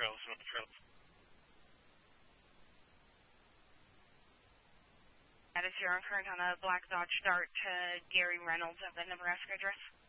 trails, north of trails. That is your current on a black Dodge Dart to Gary Reynolds at the Nebraska address.